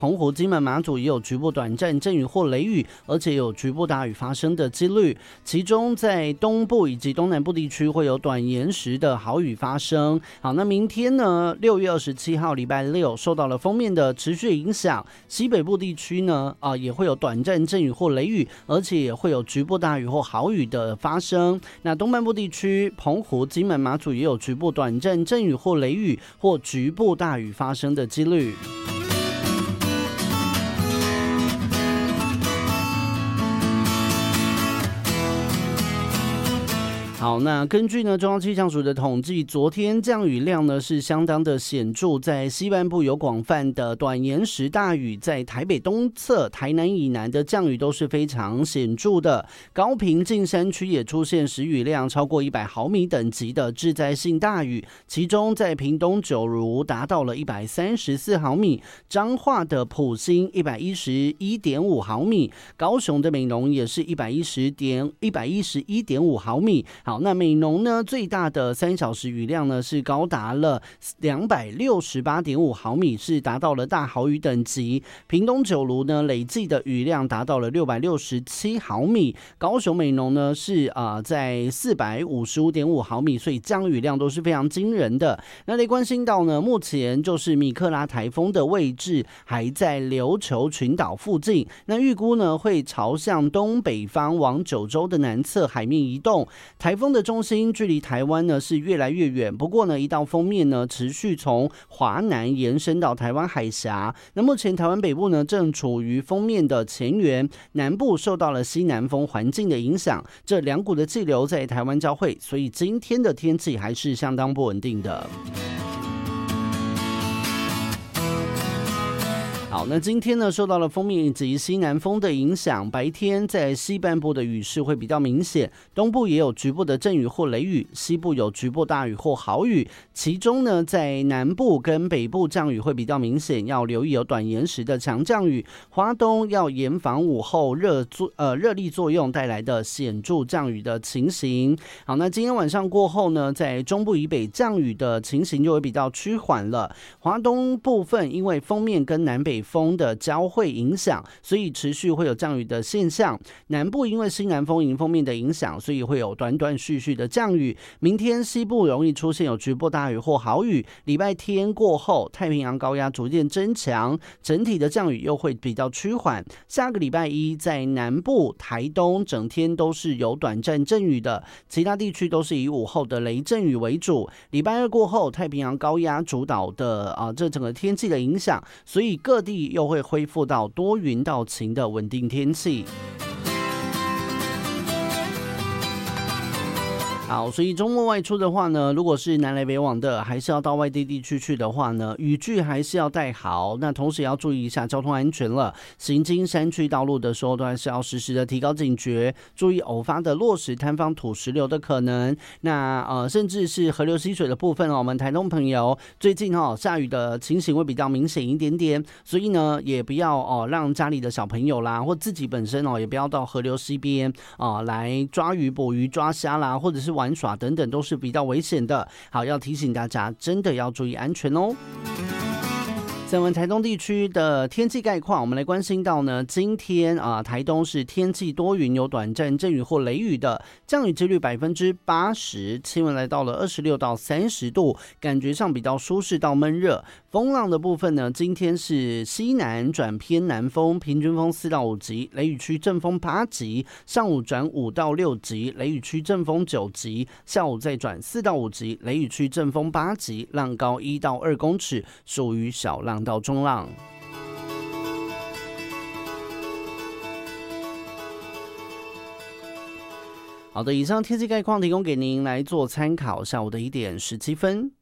澎湖、金门、马祖也有局部短暂阵雨或雷雨，而且有局部大雨发生的几率。其中在东部以及东南部地区会有短延时的豪雨发生。好，那明天呢，6月27号礼拜六，受到了锋面的持续影响，西北部地区呢，也会有短暂阵雨或雷雨，而且也会有局部大雨或豪雨的发生。那东半部地区，澎湖、金门、马祖也有局部短暂阵雨或雷雨或局部大雨发生的几率。好，那根据呢中央气象署的统计，昨天降雨量呢是相当的显著，在西半部有广泛的短延时大雨，在台北东侧、台南以南的降雨都是非常显著的。高屏近山区也出现时雨量超过100毫米等级的致灾性大雨，其中在屏东九如达到了134毫米，彰化的埔心111.5毫米，高雄的美浓也是111.5毫米。好，那美浓呢最大的3小时雨量呢是高达了268.5毫米，是达到了大豪雨等级。屏东九如呢累计的雨量达到了667毫米，高雄美浓呢是在455.5毫米，所以降雨量都是非常惊人的。那雷关新岛呢，目前就是米克拉台风的位置还在琉球群岛附近，那预估呢会朝向东北方往九州的南侧海面移动。台风的中心距离台湾呢是越来越远，不过呢一道锋面呢持续从华南延伸到台湾海峡。那目前台湾北部呢正处于锋面的前缘，南部受到了西南风环境的影响，这两股的气流在台湾交汇，所以今天的天气还是相当不稳定的。好，那今天呢，受到了锋面以及西南风的影响，白天在西半部的雨势会比较明显，东部也有局部的阵雨或雷雨，西部有局部大雨或豪雨。其中呢，在南部跟北部降雨会比较明显，要留意有短延时的强降雨。花东要严防午后热力作用带来的显著降雨的情形。好，那今天晚上过后呢，在中部以北降雨的情形就会比较趋缓了。华东部分因为锋面跟南北风的交汇影响，所以持续会有降雨的现象。南部因为西南风迎风面的影响，所以会有断断续续的降雨。明天西部容易出现有局部大雨或豪雨。礼拜天过后，太平洋高压逐渐增强，整体的降雨又会比较趋缓。下个礼拜一在南部、台东整天都是有短暂阵雨的，其他地区都是以午后的雷阵雨为主。礼拜二过后，太平洋高压主导的这整个天气的影响，所以各地又会恢复到多云到晴的稳定天气。好，所以周末外出的话呢，如果是南来北往的，还是要到外地地区去的话呢，雨具还是要带好。那同时也要注意一下交通安全了。行经山区道路的时候，都还是要时时的提高警觉，注意偶发的落石坍方土石流的可能。那甚至是河流溪水的部分我们台东朋友最近下雨的情形会比较明显一点点，所以呢也不要让家里的小朋友啦，或自己本身也不要到河流溪边来抓鱼、捕鱼、抓虾啦，或者是玩耍等等，都是比较危险的。好，要提醒大家，真的要注意安全哦。在我们台东地区的天气概况，我们来关心到呢，今天台东是天气多云，有短暂阵雨或雷雨的，降雨几率80%，气温来到了26到30度，感觉上比较舒适到闷热。风浪的部分呢，今天是西南转偏南风，平均风4到5级，雷雨区阵风8级，上午转5到6级，雷雨区阵风9级，下午再转4到5级，雷雨区阵风8级，浪高1到2公尺，属于小浪到中浪。好的，以上天气概况提供给您来做参考。下午的1点17分。